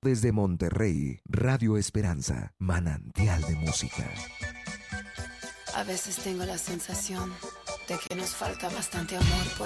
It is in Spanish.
Desde Monterrey, Radio Esperanza, manantial de música. A veces tengo la sensación de que nos falta bastante amor por